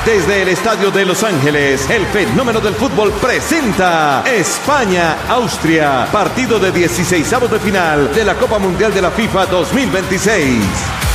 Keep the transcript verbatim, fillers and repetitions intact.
Desde el Estadio de Los Ángeles, el fenómeno del fútbol presenta España-Austria, partido de dieciseisavos de final de la Copa Mundial de la FIFA dos mil veintiséis.